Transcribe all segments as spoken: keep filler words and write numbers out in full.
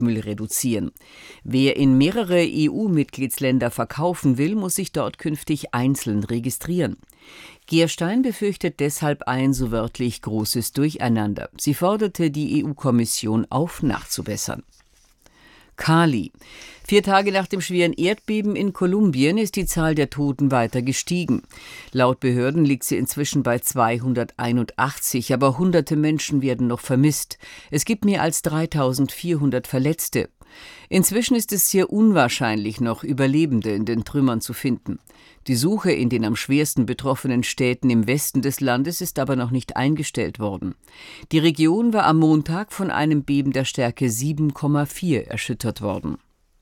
Plastikmüll reduzieren. Wer in mehrere E U-Mitgliedsländer verkaufen will, muss sich dort künftig einzeln registrieren. Gerstein befürchtet deshalb ein, so wörtlich, großes Durcheinander. Sie forderte die E U-Kommission auf, nachzubessern. Cali. Vier Tage nach dem schweren Erdbeben in Kolumbien ist die Zahl der Toten weiter gestiegen. Laut Behörden liegt sie inzwischen bei zweihunderteinundachtzig, aber hunderte Menschen werden noch vermisst. Es gibt mehr als dreitausendvierhundert Verletzte. Inzwischen ist es sehr unwahrscheinlich, noch Überlebende in den Trümmern zu finden. Die Suche in den am schwersten betroffenen Städten im Westen des Landes ist aber noch nicht eingestellt worden. Die Region war am Montag von einem Beben der Stärke sieben Komma vier erschüttert worden.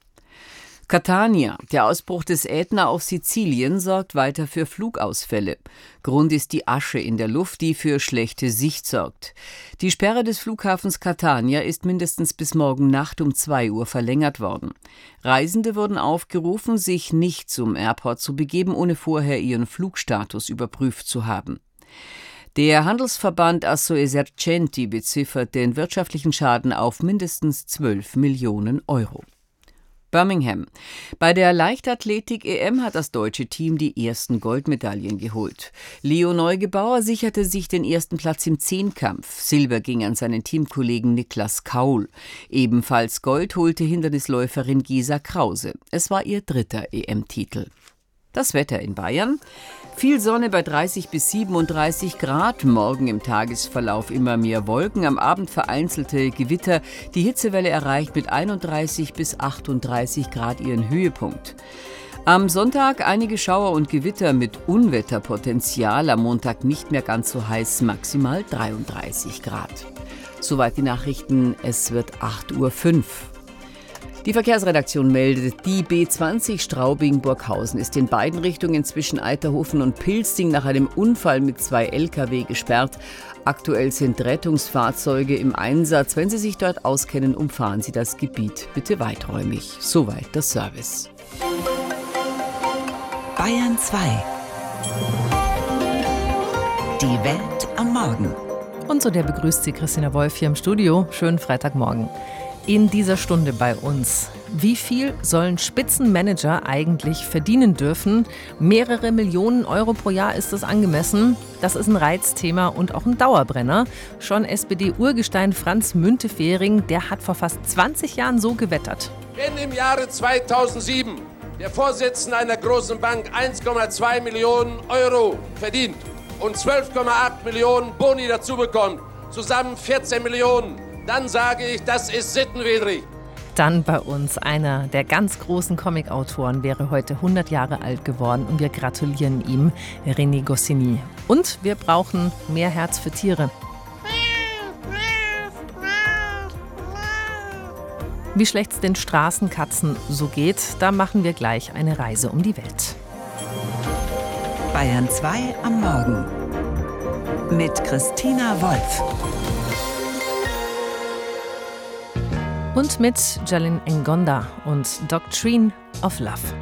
Catania. Der Ausbruch des Ätna auf Sizilien sorgt weiter für Flugausfälle. Grund ist die Asche in der Luft, die für schlechte Sicht sorgt. Die Sperre des Flughafens Catania ist mindestens bis morgen Nacht um zwei Uhr verlängert worden. Reisende wurden aufgerufen, sich nicht zum Airport zu begeben, ohne vorher ihren Flugstatus überprüft zu haben. Der Handelsverband Assoesercenti beziffert den wirtschaftlichen Schaden auf mindestens zwölf Millionen Euro. Birmingham. Bei der Leichtathletik-E M hat das deutsche Team die ersten Goldmedaillen geholt. Leo Neugebauer sicherte sich den ersten Platz im Zehnkampf. Silber ging an seinen Teamkollegen Niklas Kaul. Ebenfalls Gold holte Hindernisläuferin Gesa Krause. Es war ihr dritter E M-Titel. Das Wetter in Bayern. Viel Sonne bei dreißig bis siebenunddreißig Grad. Morgen im Tagesverlauf immer mehr Wolken. Am Abend vereinzelte Gewitter. Die Hitzewelle erreicht mit einunddreißig bis achtunddreißig Grad ihren Höhepunkt. Am Sonntag einige Schauer und Gewitter mit Unwetterpotenzial. Am Montag nicht mehr ganz so heiß, maximal dreiunddreißig Grad. Soweit die Nachrichten. Es wird acht Uhr fünf. Die Verkehrsredaktion meldet, die B zwanzig Straubing-Burghausen ist in beiden Richtungen zwischen Eiterhofen und Pilsting nach einem Unfall mit zwei L K W gesperrt. Aktuell sind Rettungsfahrzeuge im Einsatz. Wenn Sie sich dort auskennen, umfahren Sie das Gebiet bitte weiträumig. Soweit der Service. Bayern zwei. Die Welt am Morgen. Und so der begrüßt Sie Christina Wolf hier im Studio. Schönen Freitagmorgen. In dieser Stunde bei uns. Wie viel sollen Spitzenmanager eigentlich verdienen dürfen? Mehrere Millionen Euro pro Jahr, ist das angemessen? Das ist ein Reizthema und auch ein Dauerbrenner. Schon S P D-Urgestein Franz Müntefering, der hat vor fast zwanzig Jahren so gewettert. Wenn im Jahre zweitausendsieben der Vorsitzende einer großen Bank eins Komma zwei Millionen Euro verdient und zwölf Komma acht Millionen Boni dazu bekommt, zusammen vierzehn Millionen, dann sage ich, das ist sittenwidrig. Dann bei uns einer der ganz großen Comicautoren, wäre heute hundert Jahre alt geworden und wir gratulieren ihm, René Goscinny. Und wir brauchen mehr Herz für Tiere. Wie schlecht es den Straßenkatzen so geht, da machen wir gleich eine Reise um die Welt. Bayern zwei am Morgen mit Christina Wolf. Und mit Jalin Ngonda und Doctrine of Love.